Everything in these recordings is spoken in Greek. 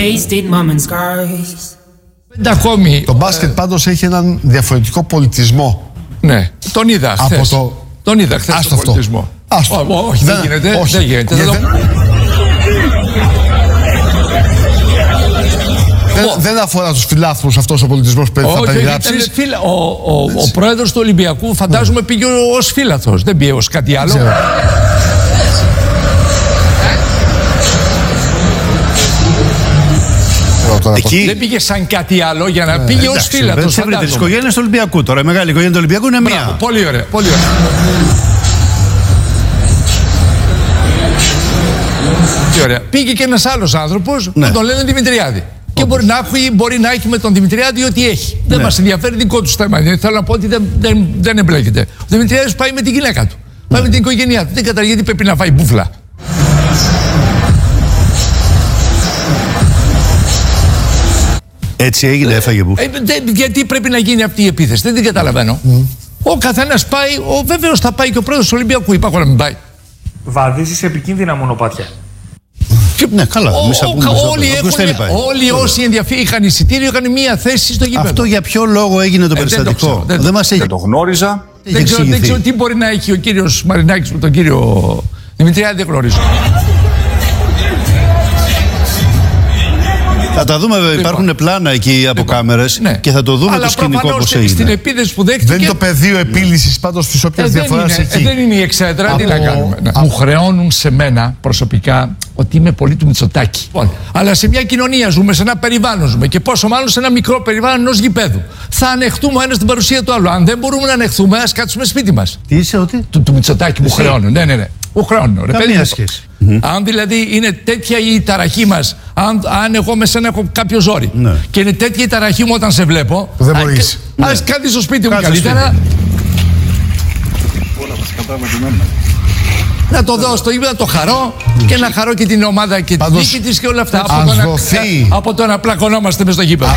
wasted moments scars. Ακόμη. Το μπάσκετ πάντως έχει έναν διαφορετικό πολιτισμό. Ναι, τον είδα χθες. Τον είδα χθες τον πολιτισμό. Όχι, δεν γίνεται. Δεν γίνεται. Δεν αφορά τους φιλάθλους αυτός ο πολιτισμός που θα περιγράψεις. Ο πρόεδρος του Ολυμπιακού φαντάζομαι πήγε ως φίλαθλος. Δεν πήγε ως κάτι άλλο. Δεν πήγε σαν κάτι άλλο για να πήγε ως φίλαθλος. Δεν βρείτε τις οικογένειες του Ολυμπιακού τώρα. Η μεγάλη οικογένεια του Ολυμπιακού είναι μία. Πολύ ωραία. Πολύ ωραία. Ωραία. Πήγε και ένας άλλος άνθρωπος που τον λένε Δημητριάδη. Και μπορεί να έχει με τον Δημητριάδη ό,τι έχει. Δεν μας ενδιαφέρει δικό του θέμα. Θέλω να πω ότι δεν εμπλέκεται. Ο Δημητριάδης πάει με την γυναίκα του. Πάει με την οικογένειά του. Δεν καταλαβαίνει γιατί πρέπει να φάει μπουφλα. Έτσι έγινε, έφαγε μπουφλα. Γιατί πρέπει να γίνει αυτή η επίθεση. Δεν την καταλαβαίνω. Ο καθένας πάει, βέβαιος θα πάει και ο πρόεδρος του Ολυμπιακού. Υπάρχουν να μην πάει. Βαδίζει σε επικίνδυνα μονοπάτια. Ναι, καλά. Όλοι όσοι είχαν εισιτήριο είχαν μία θέση στο γήπεδο. Αυτό για ποιο λόγο έγινε το περιστατικό? Δεν μας έχει. Δεν το γνώριζα. Δεν ξέρω τι μπορεί να έχει ο κύριος Μαρινάκης με τον κύριο Δημητριάδη, δεν γνωρίζω. Θα τα δούμε, βέβαια. Υπάρχουν πλάνα εκεί από κάμερες και θα το δούμε το σκηνικό πώς έγινε. Στην επίθεση που δέχτηκε. Δεν είναι το πεδίο επίλυσης πάντως της όποιας διαφοράς εκεί. Δεν είναι η εξέδρα, τι να κάνουμε. Μου χρεώνουν σε μένα προσωπικά ότι είμαι πολύ του Μητσοτάκη. Αλλά σε μια κοινωνία ζούμε, σε ένα περιβάλλον ζούμε και πόσο μάλλον σε ένα μικρό περιβάλλον ενός γηπέδου. Θα ανεχτούμε ο ένας την παρουσία του άλλου. Αν δεν μπορούμε να ανεχθούμε, ας κάτσουμε σπίτι μας. Τι είσαι, ότι? Του Μητσοτάκη μου χρεώνουν. Ναι. Μου χρεώνουν. Καμία σχέση. Αν δηλαδή είναι τέτοια η ταραχή μας, αν εγώ με σένα έχω κάποιο ζόρι και είναι τέτοια η ταραχή μου όταν σε βλέπω, δεν μπορείς. Ας κάτι στο σπίτι μου καλύτερα. Να το δω στο ύπεδο, να το χαρώ και να χαρώ και την ομάδα και τη δίκη της και όλα αυτά. Από το να πλακωνόμαστε μες στο γήπεδο.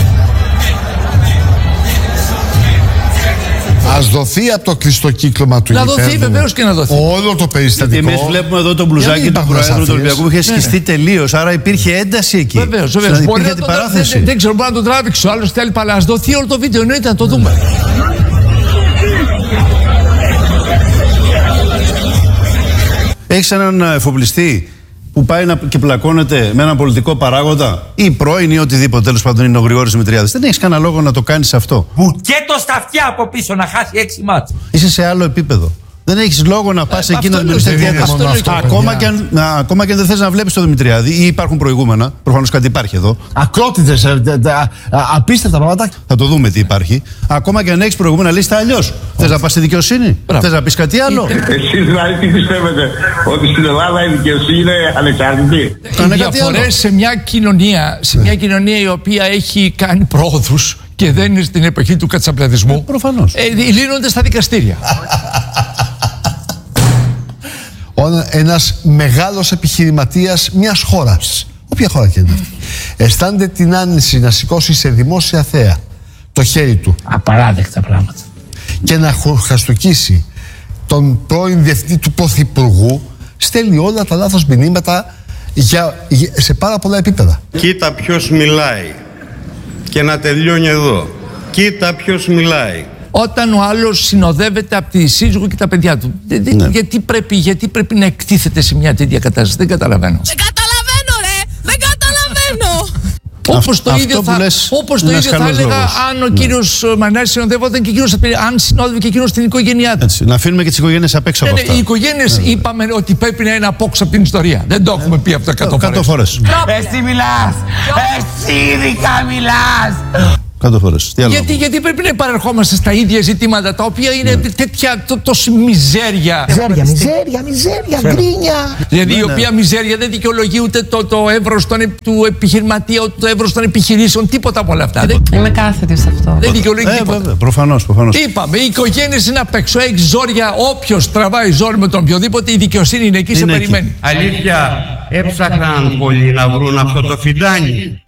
Ας δοθεί από το κλειστό κύκλωμα του γηπέδου. Να δοθεί, βεβαίως και να δοθεί. Όλο το περιστατικό. Γιατί εμείς βλέπουμε εδώ το μπλουζάκι του Προέδρου του Ολυμπιακού που είχε σκιστεί τελείως. Άρα υπήρχε ένταση εκεί. Βεβαίως. Δεν ξέρω, μπορεί να τον τράβηξε ο άλλος θέλει, αλλά ας δοθεί όλο το βίντεο. Εννοείται να το δούμε. Έχεις έναν εφοπλιστή που πάει και πλακώνεται με έναν πολιτικό παράγοντα ή πρώην ή οτιδήποτε, τέλος πάντων είναι ο Γρηγόρης Δημητριάδης. Δεν έχεις κανένα λόγο να το κάνεις αυτό. Μπουκέτο στα αυτιά από πίσω να χάσει 6 μάτς. Είσαι σε άλλο επίπεδο. Δεν έχεις λόγο να πας εκεί να δημιουργήσεις διάθεση. Ακόμα και αν δεν θες να βλέπεις τον Δημητριάδη ή υπάρχουν προηγούμενα. Προφανώς κάτι υπάρχει εδώ. Ακρότητες, απίστευτα πράγματα. Θα το δούμε τι υπάρχει. Ακόμα και αν έχεις προηγούμενα, λύσεις αλλιώς. Θες να πας στη δικαιοσύνη, θες να πεις κάτι άλλο. Εσείς δηλαδή τι πιστεύετε, ότι στην Ελλάδα η δικαιοσύνη είναι ανεξάρτητη? Οι διαφορές σε μια κοινωνία η οποία έχει κάνει πρόοδους και δεν είναι στην εποχή του κατσαπλαδισμού, προφανώς λύνονται στα δικαστήρια. Ένας μεγάλος επιχειρηματίας μιας χώρας, όποια χώρα και είναι αυτή, αισθάνεται την άνεση να σηκώσει σε δημόσια θέα το χέρι του. Απαράδεκτα πράγματα. Και να χαστοκίσει τον πρώην διευθυντή του Πρωθυπουργού, στέλνει όλα τα λάθος μηνύματα σε πάρα πολλά επίπεδα. Κοίτα ποιος μιλάει και να τελειώνει εδώ. Κοίτα ποιος μιλάει. Όταν ο άλλος συνοδεύεται από τη σύζυγο και τα παιδιά του. Γιατί πρέπει να εκτίθεται σε μια τέτοια κατάσταση? Δεν καταλαβαίνω. Δεν καταλαβαίνω, ρε! Δεν καταλαβαίνω! Όπως το ίδιο θα έλεγα αν ο κύριος Μαρινάκης συνοδεύονταν και αν συνόδευε και εκείνος την οικογένειά του. Να αφήνουμε και τις οικογένειες απ' έξω από αυτά. Οι οικογένειες είπαμε ότι πρέπει να είναι απόξω από την ιστορία. Δεν το έχουμε πει αυτό 100 φορές. Εσύ μιλάς! Εσύ ειδικά μιλάς! Γιατί πρέπει να υπερερχόμαστε στα ίδια ζητήματα τα οποία είναι τέτοια τόση μιζέρια. Μιζέρια, γκρίνια. Δηλαδή η οποία μιζέρια δεν δικαιολογεί ούτε το εύρος του επιχειρηματία, ούτε το εύρος των επιχειρήσεων, τίποτα από όλα αυτά. Είμαι κάθετη σε αυτό. Δεν δικαιολογεί τίποτα. Προφανώς. Είπαμε, οι οικογένειες είναι απ' έξω. Έχει ζόρια, όποιος τραβάει ζόρι με τον οποιοδήποτε, η δικαιοσύνη είναι εκεί, σε περιμένει. Αλήθεια, έψαχναν πολλοί να βρουν αυτό το φιντάνι.